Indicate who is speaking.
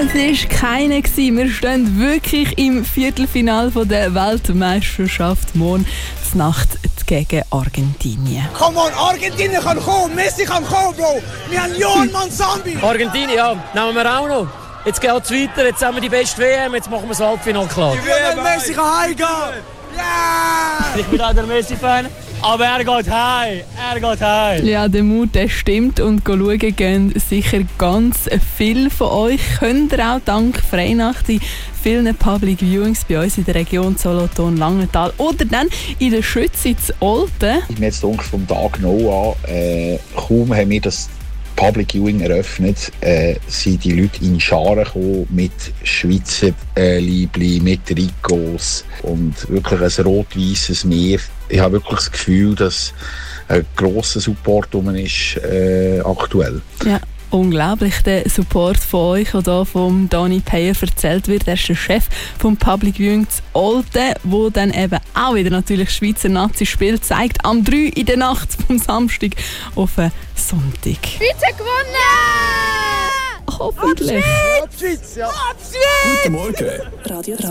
Speaker 1: Es war keiner. Wir stehen wirklich im Viertelfinale der Weltmeisterschaft morgen zur Nacht gegen Argentinien.
Speaker 2: Come on, Argentinien kann kommen, Messi kann kommen, Bro. Wir haben Johan Manzambi.
Speaker 3: Argentinien, ja, nehmen wir auch noch. Jetzt geht es weiter, jetzt haben wir die beste WM, jetzt machen wir das Halbfinale klar.
Speaker 2: Messi kann heimgehen. Ja!
Speaker 3: Ich bin auch der Messi-Fan, aber er geht heim.
Speaker 1: Ja, der Mut, der stimmt, und schauen gehen sicher ganz viele von euch. Könnt ihr auch dank Freinacht in vielen Public Viewings bei uns in der Region Solothurn, Langenthal oder dann in der Schütze zu Olten.
Speaker 4: Ich mir jetzt vom Tag noch an, kaum haben wir das Public Viewing eröffnet, sind die Leute in Scharen gekommen mit Schweizer Liebli, mit Trikots und wirklich ein rot-weißes Meer. Ich habe wirklich das Gefühl, dass ein grosser Support ist aktuell.
Speaker 1: Ja. Unglaublich, der Support von euch, der hier vom Dani Peyer erzählt wird. Er ist der Chef vom Public Viewing zu Olten, wo dann eben auch wieder natürlich Schweizer Nazi spielt, zeigt am 3 in der Nacht vom Samstag auf den Sonntag.
Speaker 5: Schweiz hat gewonnen!
Speaker 1: Hoffentlich.
Speaker 2: Abschied! Ja.
Speaker 5: Abschied!
Speaker 6: Guten Morgen.
Speaker 7: Radio 3.